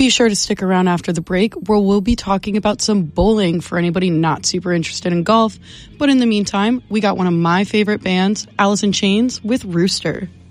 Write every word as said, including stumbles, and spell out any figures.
Be sure to stick around after the break where we'll be talking about some bowling for anybody not super interested in golf. But in the meantime, we got one of my favorite bands, Alice in Chains, with Rooster.